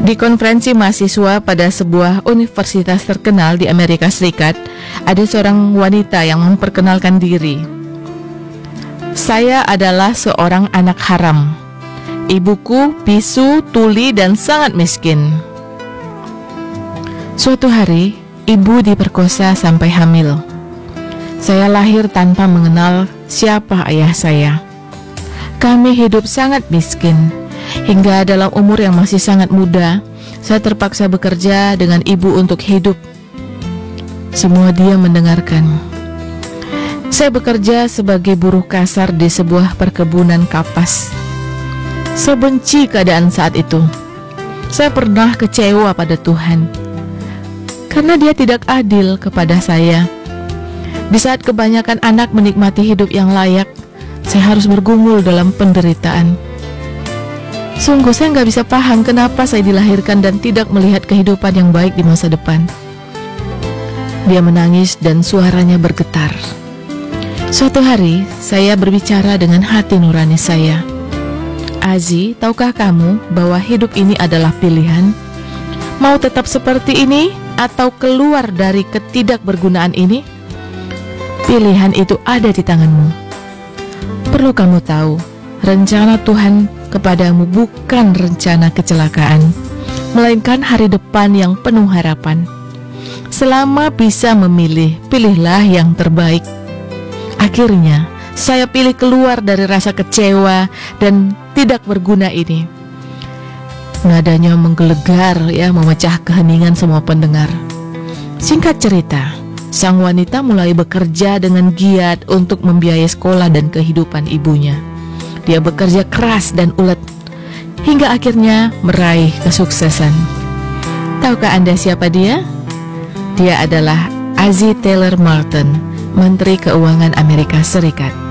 Di konferensi mahasiswa pada sebuah universitas terkenal di Amerika Serikat, ada seorang wanita yang memperkenalkan diri. Saya adalah seorang anak haram. Ibuku bisu, tuli, dan sangat miskin. Suatu hari, ibu diperkosa sampai hamil. Saya lahir tanpa mengenal siapa ayah saya. Kami hidup sangat miskin. Hingga dalam umur yang masih sangat muda, saya terpaksa bekerja dengan ibu untuk hidup. Semua dia mendengarkan. Saya bekerja sebagai buruh kasar di sebuah perkebunan kapas. Saya benci keadaan saat itu. Saya pernah kecewa pada Tuhan karena Dia tidak adil kepada saya. Di saat kebanyakan anak menikmati hidup yang layak, saya harus bergumul dalam penderitaan. Sungguh saya nggak bisa paham kenapa saya dilahirkan dan tidak melihat kehidupan yang baik di masa depan. Dia menangis dan suaranya bergetar. Suatu hari saya berbicara dengan hati nurani saya. Azi, tahukah kamu bahwa hidup ini adalah pilihan? Mau tetap seperti ini atau keluar dari ketidakbergunaan ini? Pilihan itu ada di tanganmu. Perlu kamu tahu, rencana Tuhan kepadamu bukan rencana kecelakaan, melainkan hari depan yang penuh harapan. Selama bisa memilih, pilihlah yang terbaik. Akhirnya, saya pilih keluar dari rasa kecewa dan tidak berguna ini. Nadanya menggelegar memecah keheningan semua pendengar. Singkat cerita, sang wanita mulai bekerja dengan giat untuk membiayai sekolah dan kehidupan ibunya. Dia bekerja keras dan ulet hingga akhirnya meraih kesuksesan. Tahukah Anda siapa dia? Dia adalah Azi Taylor Martin, Menteri Keuangan Amerika Serikat.